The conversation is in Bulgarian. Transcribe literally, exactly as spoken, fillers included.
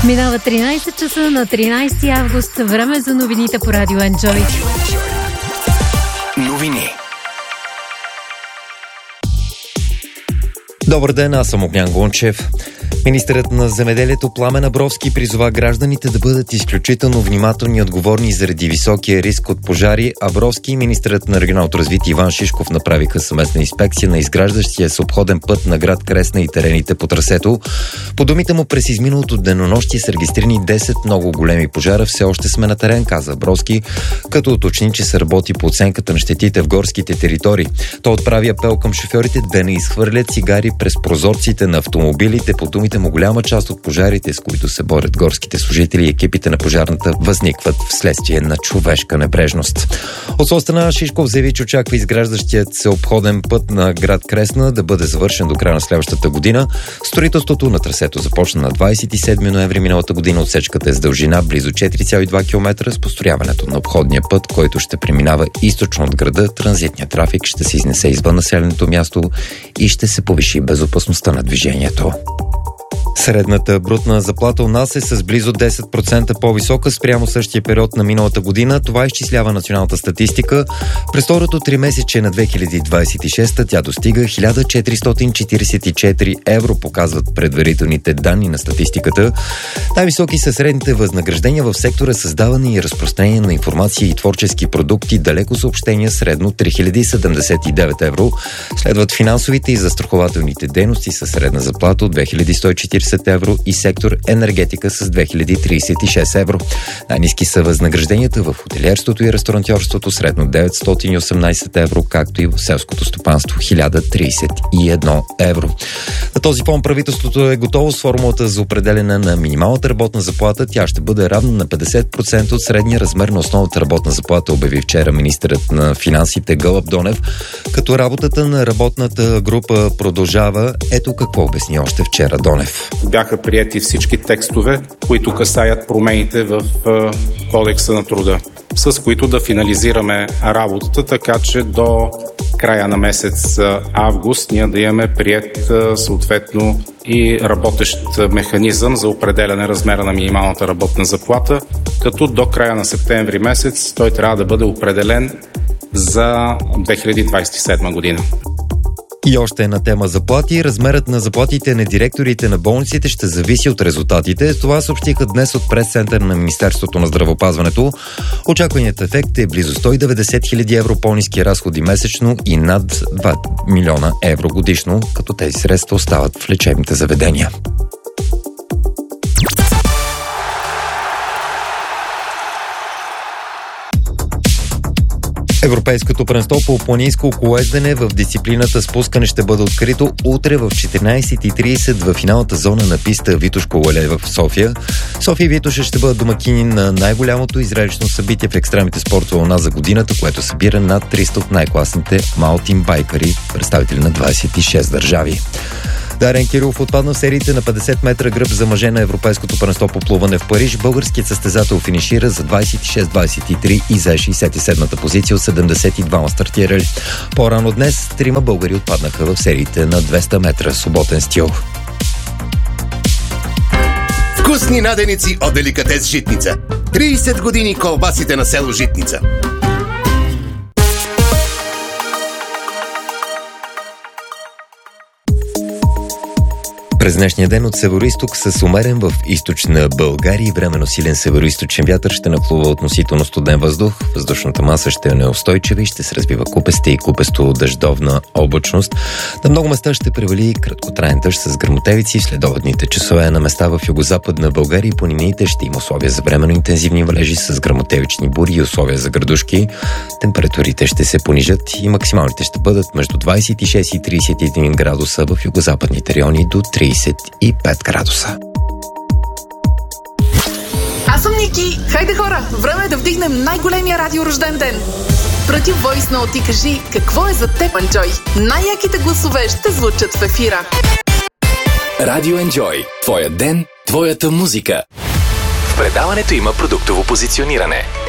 Минава тринайсет часа на тринайсети август. Време за новините по Радио Enjoy. Новини. Добър ден, аз съм Огнян Гончев. Министърът на земеделието Пламен Абровски призова гражданите да бъдат изключително внимателни и отговорни заради високия риск от пожари. Абровски и министърът на регионалното развитие Иван Шишков направиха съвместна инспекция на изграждащия се обходен път на град Кресна и терените по трасето. По думите му, през изминалото денонощие са регистрирани десет много големи пожара. Все още сме на терен, каза Абровски, като уточни, че се работи по оценката на щетите в горските територии. Той отправи апел към шофьорите да не изхвърлят цигари през прозорците на автомобилите. По думите му, голяма част от пожарите, с които се борят горските служители и екипите на пожарната, възникват вследствие на човешка небрежност. От своя страна Шишков заяви, че очаква изграждащият се обходен път на град Кресна да бъде завършен до края на следващата година. Строителството на трасето започна на двайсет и седми ноември миналата година. Отсечката е с дължина близо четири цяло и две километра. С построяването на обходния път, който ще преминава източно от града, транзитният трафик ще се изнесе извън населеното място и ще се повиши безопасността на движението. Средната брутна заплата у нас е с близо десет процента по-висока спрямо същия период на миналата година. Това изчислява националната статистика. През второто тримесечие на две хиляди двайсет и шеста тя достига хиляда четиристотин четирийсет и четири евро, показват предварителните данни на статистиката. Най-високи са средните възнаграждения в сектора създаване и разпространение на информация и творчески продукти, далеко съобщения, средно три хиляди седемдесет и девет евро. Следват финансовите и застрахователните дейности със средна заплата от две хиляди сто и четирийсет евро и сектор енергетика с две хиляди трийсет и шест евро. Най-ниски са възнагражденията в хотелиерството и ресторантьорството, средно деветстотин и осемнайсет евро, както и в селското стопанство хиляда трийсет и едно евро. На този фон правителството е готово с формулата за определене на минималната работна заплата. Тя ще бъде равна на петдесет процента от средния размер на основната работна заплата, обяви вчера министърът на финансите Гълъб Донев, като работата на работната група продължава. Ето какво обясни още вчера Донев. Бяха приети всички текстове, които касаят промените в Кодекса на труда, с които да финализираме работата, така че до края на месец август ние да имаме приет съответно и работещ механизъм за определяне размера на минималната работна заплата, като до края на септември месец той трябва да бъде определен за две хиляди двайсет и седма година. И още една тема заплати. Размерът на заплатите на директорите на болниците ще зависи от резултатите. Това съобщиха днес от прес-център на Министерството на здравеопазването. Очакваният ефект е близо сто и деветдесет хиляди евро по-ниски разходи месечно и над два милиона евро годишно, като тези средства остават в лечебните заведения. Европейското първенство по планинско колоездене в дисциплината спускане ще бъде открито утре в четиринайсет и трийсет в финалната зона на писта Витошко леле в София. София и Витоша ще бъдат домакини на най-голямото и зрелищно събитие в екстремните спортове у нас за годината, което събира над триста от най-класните маунтинбайкъри, представители на двайсет и шест държави. Дарен Кирилов отпадна в сериите на петдесет метра гръб за мъже на Европейското първенство по плуване в Париж. Българският състезател финишира за двайсет и шест двайсет и три и за шейсет и седмата позиция от седемдесет и двама стартирали. По-рано днес трима българи отпаднаха в сериите на двеста метра суботен стил. Вкусни наденици от Деликатес Житница. трийсет години колбасите на село Житница. През днешния ден от североизток с умерен в източна България и временно силен североизточен вятър ще нахлува относително студен въздух. Въздушната маса ще е неустойчива и ще се развива купеста и купесто-дъждовна облачност. На много места ще превали краткотраен дъжд с гръмотевици. В следобедните часове на места в югозападна България и по нините ще има условия за временно интензивни валежи с гръмотевични бури и условия за градушки. Температурите ще се понижат и максималните ще бъдат между двайсет и шест и трийсет и един градуса в югозападните райони до трийсет и пет градуса. Аз съм Ники. Хайде хора, време е да вдигнем най-големия радиорожден ден. Прати войс ноут и кажи какво е за теб, Enjoy. Най-яките гласове ще звучат в ефира. Радио Enjoy. Твоя ден, твоята музика. В предаването има продуктово позициониране.